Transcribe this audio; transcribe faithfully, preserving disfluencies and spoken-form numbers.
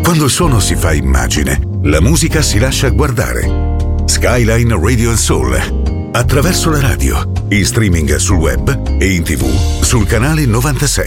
Quando il suono si fa immagine, la musica si lascia guardare. Skyline Radio and Soul. Attraverso la radio, in streaming sul web e in tv sul canale novantasei.